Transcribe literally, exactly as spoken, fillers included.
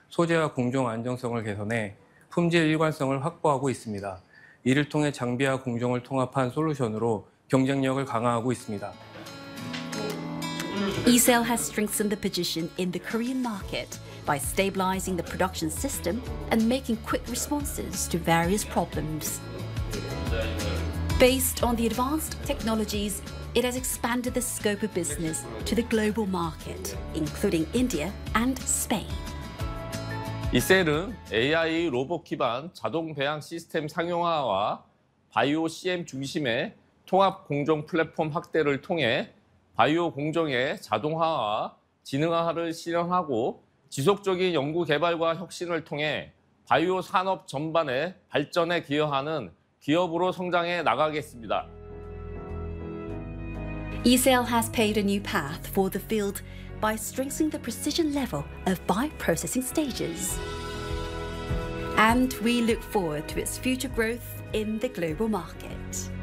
소재와 공정 안정성을 개선해 품질 일관성을 확보하고 있습니다. 이를 통해 장비와 공정을 통합한 솔루션으로 경쟁력을 강화하고 있습니다. eCell has strengthened the position in the Korean market by stabilizing the production system and making quick responses to various problems. Based on the advanced technologies, it has expanded the scope of business to the global market, including India and Spain. eCell은 에이아이 로봇 기반 자동 배양 시스템 상용화와 바이오 씨엠 중심의 통합 공정 플랫폼 확대를 통해 바이오 공정의 자동화와 지능화를 실현하고 지속적인 연구 개발과 혁신을 통해 바이오 산업 전반의 발전에 기여하는 기업으로 성장해 나가겠습니다. eCell has paved a new path for the field by strengthening the precision level of bioprocessing stages. And we look forward to its future growth in the global market.